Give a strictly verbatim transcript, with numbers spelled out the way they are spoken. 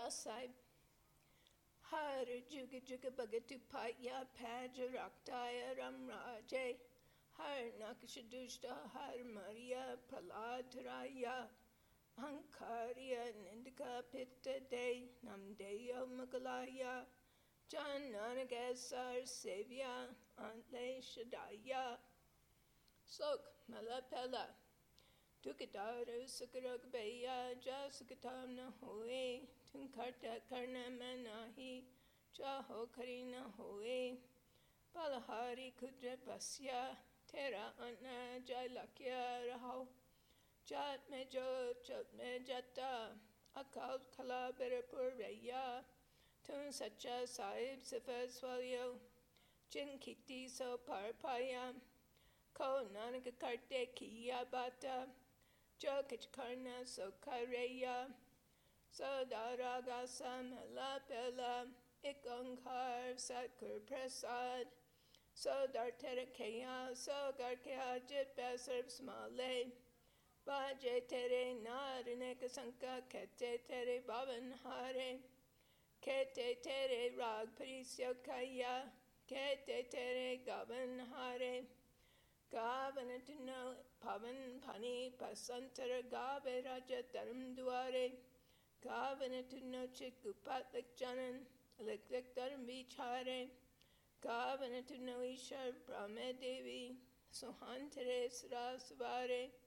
Sahib. Har Juga Juga Bhagatu Patya Paja Raktaya Ram Raje. Har Nakashadushta Har Maria Praladharaya. Hankarya Nindika Pitta De Namdeya Magalaya. Jan Nanagasar Sevya Antle Shadaya. Slok Malapela. Tukadaru Sukaragbeya Jasakatamna Hoe. Tunkarta Karna Manahi Jaho Karina Hoe. Balahari Kudra Basya Tera Anna Jailakya Raho. Jat Mejo Jat Mejata Akal Kala Berapur Raya. Tun Sacha Sahib Sifa Swalyo. Jin Kiti So Parpaya. Ko Nanaka Karte Kiya Bata. Jo Kachkarna So Kareya. So Daraga Samala Pela. Ikonkar Satkur Prasad. So Dartera Kaya. So Garkya Jit Basarb Smale. Baje Tere Narineka Sanka Kete Tere Bavan Hare. Kete Tere Rag Parisyo Kaya. Kete Tere Gavan Hare. Gavanatuno Pavan Pani Pasantara Gave Raja Dharam Duare. Gavanatuno Chikupat Lekjanan. Leklik Dharam Vichare. Gavanatuno Ishar Brahme Devi. Sohantere Sarasvare.